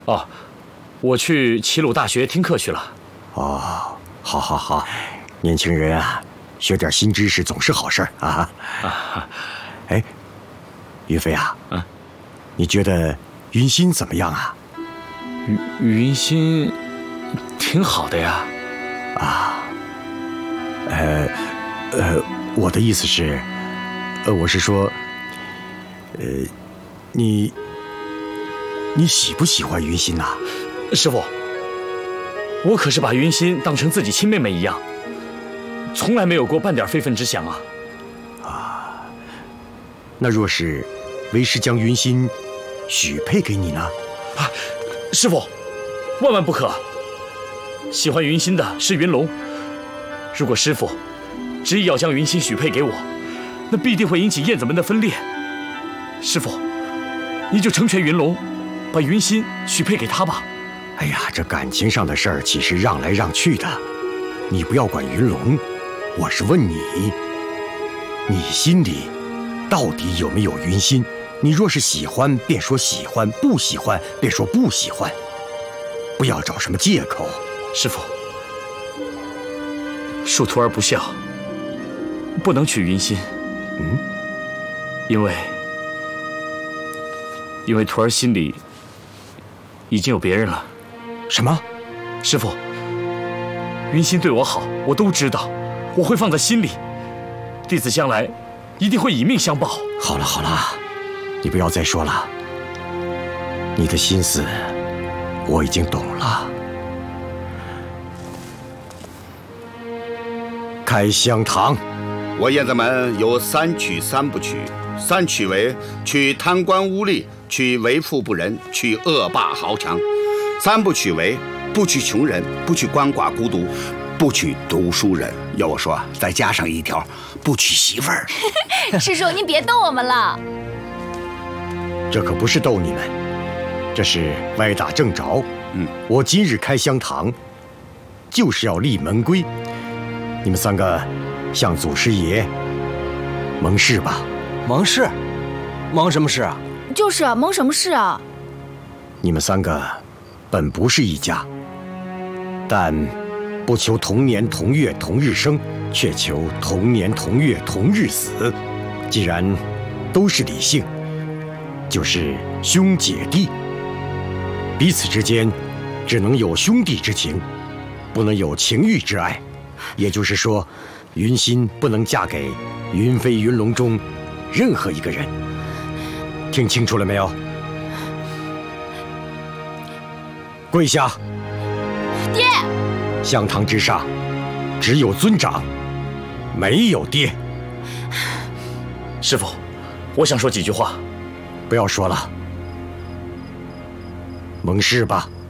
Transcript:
哦，我去齐鲁大学听课去了。 哦，好，年轻人啊，学点新知识总是好事啊。哎，云飞啊，你觉得云心怎么样啊？ 云心挺好的呀。 我的意思是，我是说，你喜不喜欢云心呐？ 师傅，我可是把云心当成自己亲妹妹一样，从来没有过半点非分之想啊。 那若是为师将云心许配给你呢？ 师傅，万万不可！喜欢云心的是云龙，如果师傅执意要将云心许配给我，那必定会引起燕子们的分裂。师傅，你就成全云龙，把云心许配给他吧。 哎呀，这感情上的事儿岂是让来让去的？你不要管云龙，我是问你，你心里到底有没有云心？你若是喜欢，便说喜欢；不喜欢，便说不喜欢。不要找什么借口。 师傅，恕徒儿不孝，不能娶云心。因为徒儿心里已经有别人了。 什么？ 师傅，云心对我好，我都知道，我会放在心里。弟子将来一定会以命相报。 好了，你不要再说了。你的心思我已经懂了。开香堂。 我燕子门有3取3不取。3取为取贪官污吏，取为富不仁，取恶霸豪强。3不取为不取穷人，不取鳏寡孤独，不取读书人。要我说，再加上一条，不娶媳妇儿。 师叔，您别逗我们了。 这可不是逗你们，这是歪打正着。我今日开香堂，就是要立门规。你们3个向祖师爷盟誓吧。 盟誓？盟什么誓啊？ 就是啊，盟什么誓啊？ 你们3个本不是一家，但不求同年同月同日生，却求同年同月同日死。既然都是李姓，就是兄姐弟，彼此之间只能有兄弟之情，不能有情欲之爱。也就是说，云心不能嫁给云飞、云龙中任何一个人。听清楚了没有？跪下。 爹。 香堂之上只有尊长，没有爹。 师傅，我想说几句话。 不要说了，盟誓吧。